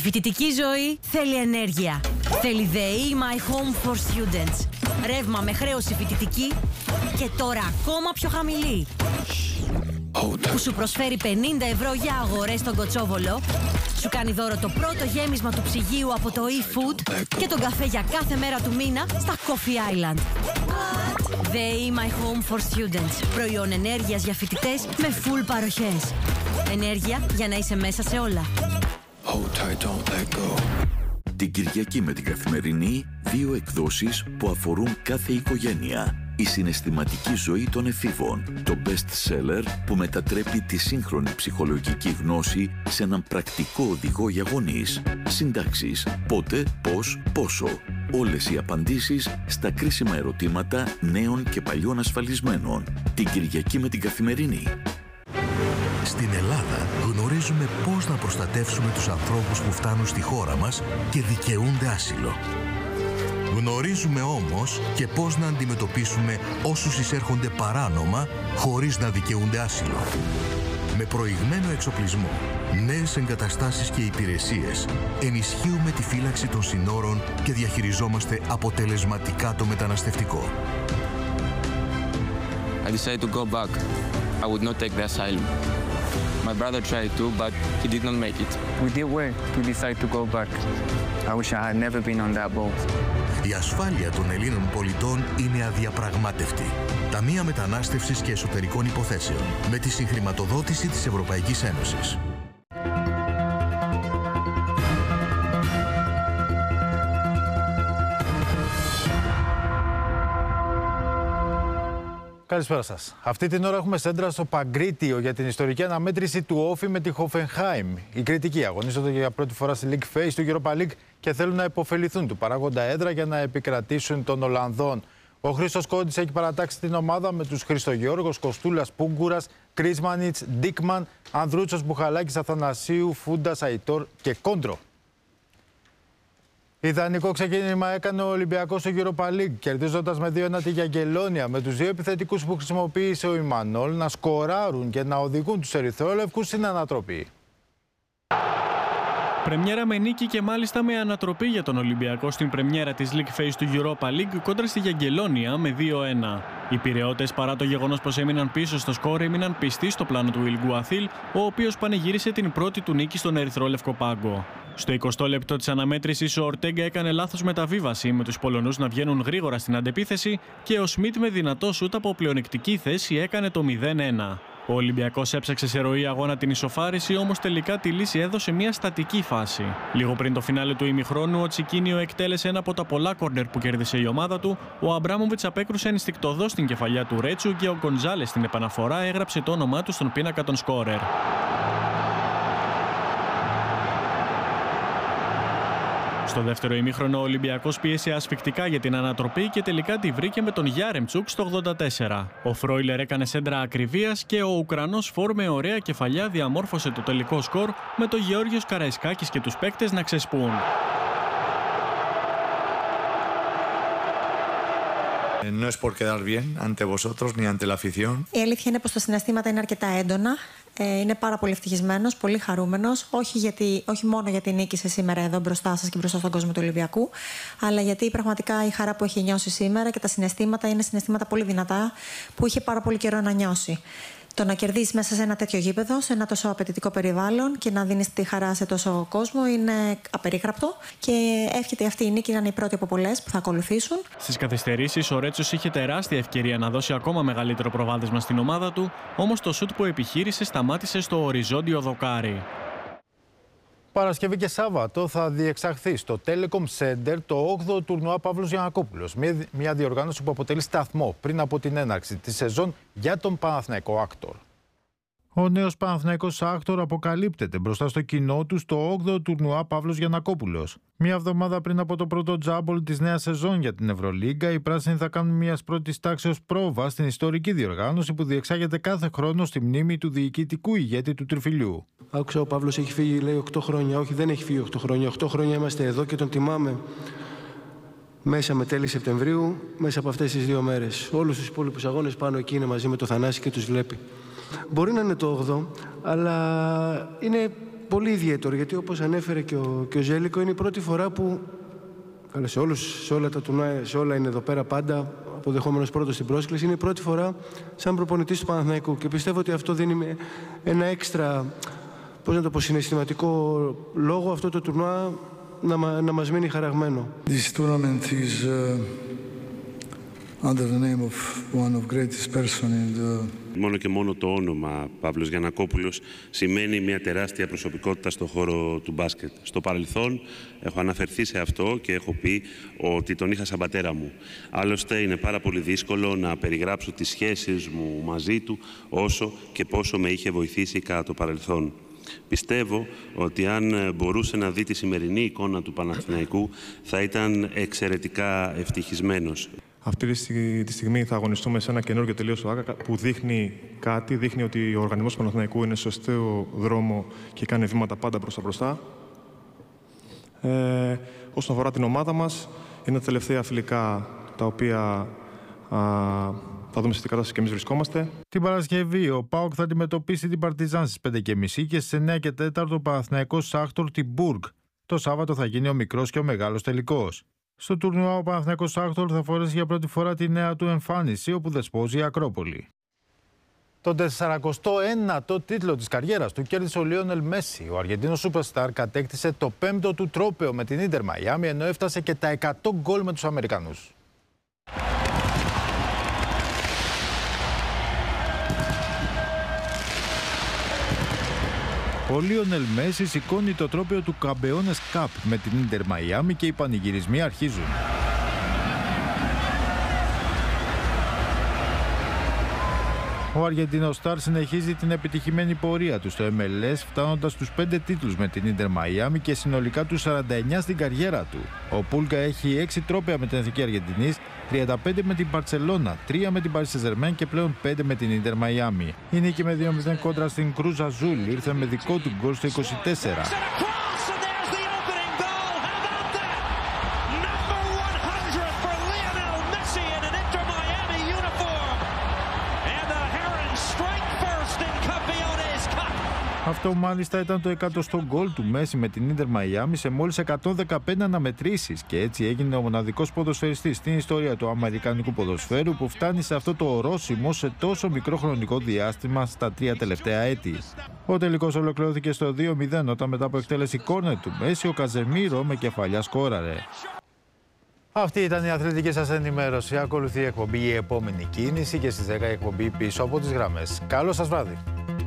φοιτητική ζωή θέλει ενέργεια. Θέλει ΔΕΗ My Home for Students. Ρεύμα με χρέωση φοιτητική και τώρα ακόμα πιο χαμηλή. Που σου προσφέρει 50 ευρώ για αγορές στον Κοτσόβολο, σου κάνει δώρο το πρώτο γέμισμα του ψυγείου από το eFood και τον καφέ για κάθε μέρα του μήνα στα Coffee Island. ΔΕΗ My Home for Students. Προϊόν ενέργειας για φοιτητές με full παροχές. Ενέργεια για να είσαι μέσα σε όλα. Την Κυριακή με την Καθημερινή, 2 εκδόσεις που αφορούν κάθε οικογένεια. Η συναισθηματική ζωή των εφήβων, το best seller που μετατρέπει τη σύγχρονη ψυχολογική γνώση σε έναν πρακτικό οδηγό για γονείς. Συντάξεις, πότε, πώς, πόσο. Όλες οι απαντήσεις στα κρίσιμα ερωτήματα νέων και παλιών ασφαλισμένων. Την Κυριακή με την Καθημερινή. Στην Ελλάδα γνωρίζουμε πώς να προστατεύσουμε τους ανθρώπους που φτάνουν στη χώρα μας και δικαιούνται άσυλο. Γνωρίζουμε όμως και πώς να αντιμετωπίσουμε όσους εισέρχονται παράνομα χωρίς να δικαιούνται άσυλο. Με προηγμένο εξοπλισμό, νέες εγκαταστάσεις και υπηρεσίες, ενισχύουμε τη φύλαξη των συνόρων και διαχειριζόμαστε αποτελεσματικά το μεταναστευτικό. I decided to go back. I would not take the asylum. My brother tried to, but he did not make it. We did well to decide to go back. I wish I had never been on that boat. Η ασφάλεια των Ελλήνων πολιτών είναι αδιαπραγμάτευτη. Ταμεία Μετανάστευσης και Εσωτερικών Υποθέσεων, με τη συγχρηματοδότηση της Ευρωπαϊκής Ένωσης. Καλησπέρα σας. Αυτή την ώρα έχουμε σέντρα στο Παγκρίτιο για την ιστορική αναμέτρηση του Όφη με τη Χόφενχάιμ. Οι κριτικοί αγωνίζονται για πρώτη φορά στη League Phase του Europa League και θέλουν να υποφεληθούν του παράγοντα έδρα για να επικρατήσουν των Ολλανδών. Ο Χρήστος Κόντης έχει παρατάξει την ομάδα με τους Χριστογεώργος, Κοστούλας, Πούγκουρας, Κρίσμανιτς, Ντίκμαν, Ανδρούτσος, Μπουχαλάκης, Αθανασίου, Φούντας, Αϊτόρ και Κόντρο. Ιδανικό ξεκίνημα έκανε ο Ολυμπιακός στο Europa League, κερδίζοντας με 2-1 τη Γιαγγελόνια, με τους δύο επιθετικούς που χρησιμοποίησε ο Ιμανόλ να σκοράρουν και να οδηγούν τους ερυθρόλευκους στην ανατροπή. Πρεμιέρα με νίκη και μάλιστα με ανατροπή για τον Ολυμπιακό στην πρεμιέρα της League Phase του Europa League κόντρα στη Γιαγγελόνια με 2-1. Οι Πειραιώτες, παρά το γεγονός πως έμειναν πίσω στο σκορ, έμειναν πιστοί στο πλάνο του Ιλγκουαθίλ, ο οποίος πανηγύρισε την πρώτη του νίκη στον ερυθρόλευκο πάγκο. Στο 20ο λεπτό της αναμέτρησης, ο Ορτέγκα έκανε λάθος μεταβίβαση, με τους Πολωνούς να βγαίνουν γρήγορα στην αντεπίθεση και ο Σμιτ με δυνατό σούτ από πλεονεκτική θέση έκανε το 0-1. Ο Ολυμπιακός έψαξε σε ροή αγώνα την ισοφάριση, όμως τελικά τη λύση έδωσε μια στατική φάση. Λίγο πριν το φινάλε του ημιχρόνου, ο Τσικίνιο εκτέλεσε ένα από τα πολλά κόρνερ που κέρδισε η ομάδα του, ο Αμπράμοβιτς απέκρουσε ενστικτωδώς στην κεφαλιά του Ρέτσου και ο Γκονζάλες στην επαναφορά έγραψε το όνομά του στον πίνακα των σκόρερ. Στο δεύτερο ημίχρονο ο Ολυμπιακός πίεσε ασφικτικά για την ανατροπή και τελικά τη βρήκε με τον Γιάρεμτσουκ στο 84. Ο Φρόιλερ έκανε σέντρα ακριβίας και ο Ουκρανός φορ με ωραία κεφαλιά διαμόρφωσε το τελικό σκορ, με τον Γεώργιος Καραϊσκάκης και τους παίκτες να ξεσπούν. No es por quedar bien ante vosotros ni ante la afición. Η αλήθεια είναι πως τα συναισθήματα είναι αρκετά έντονα. Είναι πάρα πολύ ευτυχισμένος, πολύ χαρούμενος. Όχι μόνο γιατί νίκησε σήμερα εδώ μπροστά σας και μπροστά στον κόσμο του Ολυμπιακού, αλλά γιατί πραγματικά η χαρά που έχει νιώσει σήμερα και τα συναισθήματα είναι συναισθήματα πολύ δυνατά που είχε πάρα πολύ καιρό να νιώσει. Το να κερδίσεις μέσα σε ένα τέτοιο γήπεδο, σε ένα τόσο απαιτητικό περιβάλλον και να δίνεις τη χαρά σε τόσο κόσμο είναι απερίγραπτο και εύχεται αυτή η νίκη να είναι η πρώτη από πολλές που θα ακολουθήσουν. Στις καθυστερήσεις, ο Ρέτσος είχε τεράστια ευκαιρία να δώσει ακόμα μεγαλύτερο προβάδισμα στην ομάδα του, όμως το σουτ που επιχείρησε σταμάτησε στο οριζόντιο δοκάρι. Παρασκευή και Σάββατο θα διεξαχθεί στο Telecom Center το 8ο τουρνουά Παύλος Γιαννακόπουλος. Μια διοργάνωση που αποτελεί σταθμό πριν από την έναρξη της σεζόν για τον Παναθηναϊκό Άκτορ. Ο νέος Παναθηναϊκός Άκτορ αποκαλύπτεται μπροστά στο κοινό του στο 8ο τουρνουά Παύλος Γιαννακόπουλος. Μια εβδομάδα πριν από το πρώτο τζάμπολ της νέας σεζόν για την Ευρωλίγκα, οι πράσινοι θα κάνουν μια πρώτης τάξεως πρόβα στην ιστορική διοργάνωση που διεξάγεται κάθε χρόνο στη μνήμη του διοικητικού ηγέτη του Τριφυλιού. Άκουσα ο Παύλος έχει φύγει, λέει 8 χρόνια. Όχι, δεν έχει φύγει 8 χρόνια. 8 χρόνια είμαστε εδώ και τον τιμάμε μέσα με τέλη Σεπτεμβρίου, μέσα από αυτές τις 2 μέρες. Όλους τους υπόλοιπους αγώνες πάνω εκεί είναι μαζί με το Θανάση και τους βλέπει. Μπορεί να είναι το 8ο, αλλά είναι πολύ ιδιαίτερο, γιατί όπως ανέφερε και ο Ζέλικο, είναι η πρώτη φορά που, σε όλα τα τουρνουά, σε όλα είναι εδώ πέρα πάντα, αποδεχόμενος πρώτος στην πρόσκληση, είναι η πρώτη φορά σαν προπονητής του Παναθηναϊκού. Και πιστεύω ότι αυτό δίνει ένα έξτρα, συναισθηματικό λόγο αυτό το τουρνουά να μας μείνει χαραγμένο. This tournament is under the name of one of greatest person in the... Μόνο και μόνο το όνομα Παύλος Γιαννακόπουλος σημαίνει μια τεράστια προσωπικότητα στον χώρο του μπάσκετ. Στο παρελθόν έχω αναφερθεί σε αυτό και έχω πει ότι τον είχα σαν πατέρα μου. Άλλωστε είναι πάρα πολύ δύσκολο να περιγράψω τις σχέσεις μου μαζί του όσο και πόσο με είχε βοηθήσει κατά το παρελθόν. Πιστεύω ότι αν μπορούσε να δει τη σημερινή εικόνα του Παναθηναϊκού θα ήταν εξαιρετικά ευτυχισμένος. Αυτή τη στιγμή θα αγωνιστούμε σε ένα καινούργιο τελείως ΆΚΑ που δείχνει κάτι, δείχνει ότι ο οργανισμός του Παναθηναϊκού είναι σωστό δρόμο και κάνει βήματα πάντα προς τα μπροστά. Όσον αφορά την ομάδα μας, είναι τα τελευταία φιλικά τα οποία θα δούμε σε τι κατάσταση και εμείς βρισκόμαστε. Την Παρασκευή ο ΠΑΟΚ θα αντιμετωπίσει την Παρτιζάν στις 5.30 και στις 9 και 4 ο Παναθηναϊκός Σάχτορ την Μπουργκ. Το Σάββατο θα γίνει ο μικρός και ο μεγάλος τελικός. Στο τουρνουά ο Παναθηναϊκός Σάχτορ θα φορέσει για πρώτη φορά τη νέα του εμφάνιση όπου δεσπόζει η Ακρόπολη. Τον 49ο τίτλο της καριέρας του κέρδισε ο Λιόνελ Μέση. Ο Αργεντίνος Σούπερσταρ κατέκτησε το 5ο του τρόπαιο με την Ίντερ Μαϊάμι, ενώ έφτασε και τα 100 γκολ με τους Αμερικανούς. Ο Λιόνελ Μέση σηκώνει το τρόπαιο του Καμπεώνες Cup με την Ίντερ Μαϊάμι και οι πανηγυρισμοί αρχίζουν. Ο Αργεντίνος Σταρ συνεχίζει την επιτυχημένη πορεία του στο MLS, φτάνοντας στους 5 τίτλους με την Ίντερ Μαϊάμι και συνολικά τους 49 στην καριέρα του. Ο Πούλκα έχει 6 τρόπαια με την Εθνική Αργεντινής, 35 με την Μπαρτσελώνα, 3 με την Παρί Σεν-Ζερμέν και πλέον 5 με την Ίντερ Μαϊάμι. Η νίκη με 2-0 κόντρα στην Κρούζ Αζούλ ήρθε με δικό του γκολ στο 24. Αυτό μάλιστα ήταν το 100ο γκολ του Μέση με την Ίντερ Μαϊάμι σε μόλις 115 αναμετρήσεις και έτσι έγινε ο μοναδικός ποδοσφαιριστής στην ιστορία του αμερικανικού ποδοσφαίρου που φτάνει σε αυτό το ορόσημο σε τόσο μικρό χρονικό διάστημα στα 3 τελευταία έτη. Ο τελικός ολοκληρώθηκε στο 2-0 όταν μετά από εκτέλεση κόρνερ του Μέση ο Καζεμίρο με κεφαλιά σκόραρε. Αυτή ήταν η αθλητική σας ενημέρωση. Ακολουθεί η εκπομπή «Η επόμενη κίνηση» και στις 10 η εκπομπή «Πίσω από τις γραμμές». Καλό σας βράδυ.